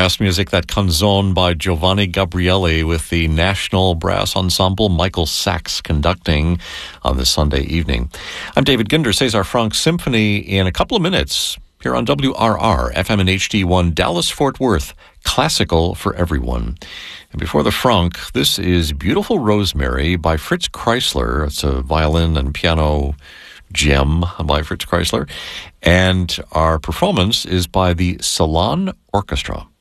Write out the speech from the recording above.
brass music, that Canzone by Giovanni Gabriele with the National Brass Ensemble, Michael Sachs conducting on this Sunday evening. I'm David Ginder, Cesar Franck Symphony in a couple of minutes here on WRR, FM and HD1, Dallas-Fort Worth, classical for everyone. And before the Franck, this is Beautiful Rosemary by Fritz Kreisler. It's a violin and piano gem by Fritz Kreisler. And our performance is by the Salon Orchestra.